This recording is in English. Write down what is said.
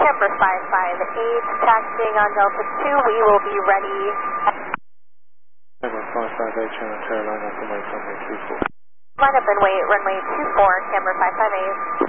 Camber 558, taxiing on Delta 2, we will be ready. Camber 558, Channel Carolina, runway 24. Line up and wait, runway 24, Camber 558.